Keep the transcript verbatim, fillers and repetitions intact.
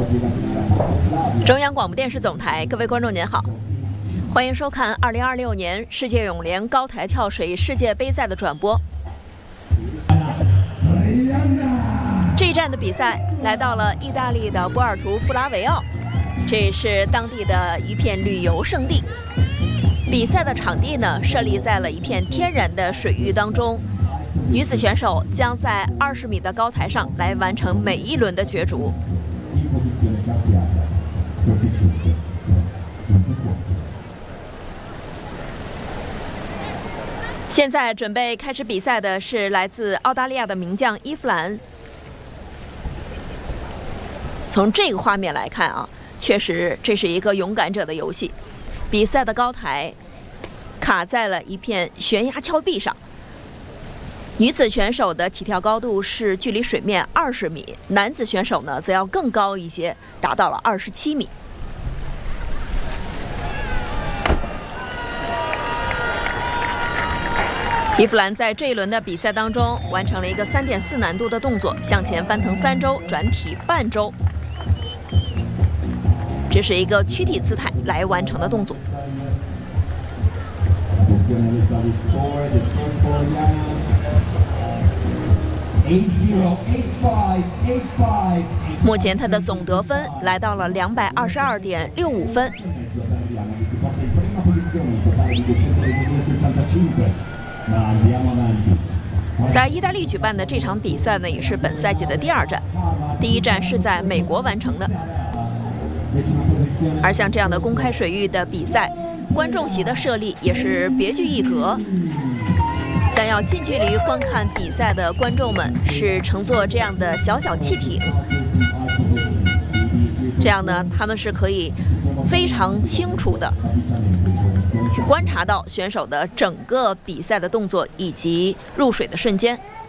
中央广播电视总台，各位观众您好，欢迎收看二零二六年世界泳联高台跳水世界杯赛的转播。这一站的比赛来到了意大利的波尔图弗拉维奥，这是当地的一片旅游胜地。比赛的场地呢，设立在了一片天然的水域当中。女子选手将在二十米的高台上来完成每一轮的角逐。现在准备开始比赛的是来自澳大利亚的名将伊夫兰。从这个画面来看啊，确实这是一个勇敢者的游戏。比赛的高台卡在了一片悬崖峭壁上。女子选手的起跳高度是距离水面二十米，男子选手呢则要更高一些，达到了二十七米。伊夫兰在这一轮的比赛当中完成了一个 三点四 难度的动作，向前翻腾三周，转体半周。这是一个躯体姿态来完成的动作。目前他的总得分来到了两百二十二点六五分。在意大利举办的这场比赛呢，也是本赛季的第二站，第一站是在美国完成的。而像这样的公开水域的比赛，观众席的设立也是别具一格。想要近距离观看比赛的观众们是乘坐这样的小小汽艇，这样呢，他们是可以非常清楚的去观察到选手的整个比赛的动作以及入水的瞬间。